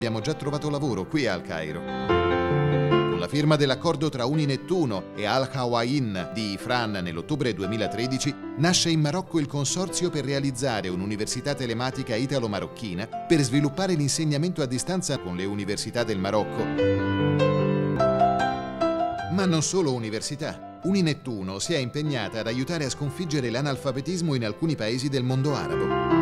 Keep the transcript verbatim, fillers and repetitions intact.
Abbiamo già trovato lavoro qui al Cairo. Con la firma dell'accordo tra Uninettuno e Al Qawain di Ifran nell'ottobre duemilatredici, nasce in Marocco il consorzio per realizzare un'università telematica italo-marocchina per sviluppare l'insegnamento a distanza con le università del Marocco. Ma non solo università. Uninettuno si è impegnata ad aiutare a sconfiggere l'analfabetismo in alcuni paesi del mondo arabo.